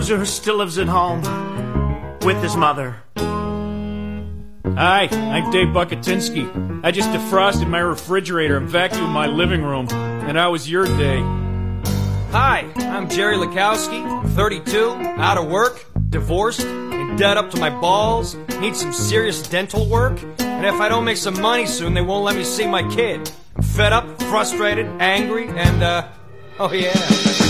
who still lives at home with his mother. Hi, I'm Dave Buckatinsky. I just defrosted my refrigerator and vacuumed my living room. And how was your day? Hi, I'm Jerry Lakowski, 32, out of work, divorced, and dead up to my balls, need some serious dental work, and if I don't make some money soon, they won't let me see my kid. I'm fed up, frustrated, angry, and, oh yeah.